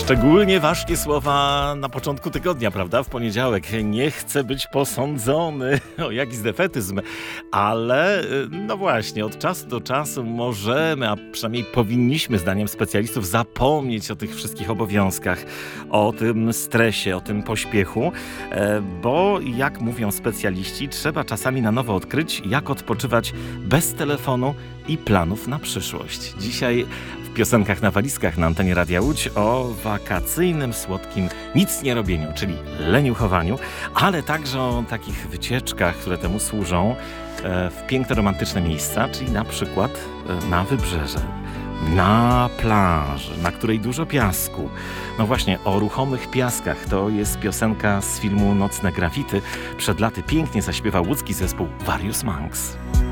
Szczególnie ważkie słowa na początku tygodnia, prawda? W poniedziałek. Nie chcę być posądzony. O, jaki defetyzm. Ale, no właśnie, od czasu do czasu możemy, a przynajmniej powinniśmy, zdaniem specjalistów, zapomnieć o tych wszystkich obowiązkach, o tym stresie, o tym pośpiechu, bo jak mówią specjaliści, trzeba czasami na nowo odkryć, jak odpoczywać bez telefonu i planów na przyszłość. Dzisiaj w Piosenkach na walizkach na antenie Radia Łódź o wakacyjnym, słodkim nic nie robieniu, czyli leniuchowaniu, ale także o takich wycieczkach, które temu służą w piękne, romantyczne miejsca, czyli na przykład na wybrzeże, na plaży, na której dużo piasku. No właśnie, o ruchomych piaskach. To jest piosenka z filmu Nocne grafity. Przed laty pięknie zaśpiewał łódzki zespół Various Monks.